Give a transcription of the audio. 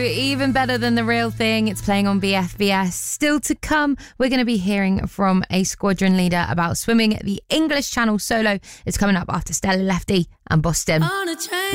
Even better than The Real Thing. It's playing on BFBS. Still to come, we're going to be hearing from a squadron leader about swimming the English Channel solo. It's coming up after Stella Lefty and Boston.